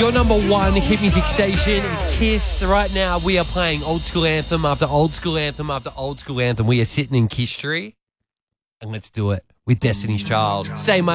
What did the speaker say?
Your number one hit music station is Kiss. Right now, we are playing old school anthem after old school anthem after old school anthem. We are sitting in Kiss Tree, and let's do it with Destiny's Child. Say my